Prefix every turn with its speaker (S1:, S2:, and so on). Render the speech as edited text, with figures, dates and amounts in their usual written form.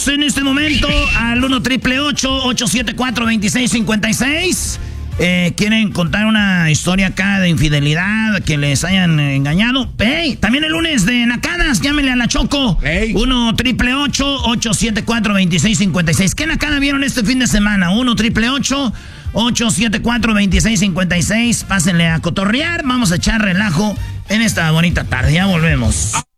S1: Llámenos en este momento al 1-888-874-2656. Quieren contar una historia acá de infidelidad, que les hayan engañado. Hey, también el lunes de Nacadas, llámenle a la Choco. 1-888-874-2656. ¿Qué Nacada vieron este fin de semana? 1-888-874-2656. Pásenle a cotorrear, vamos a echar relajo en esta bonita tarde. Ya volvemos.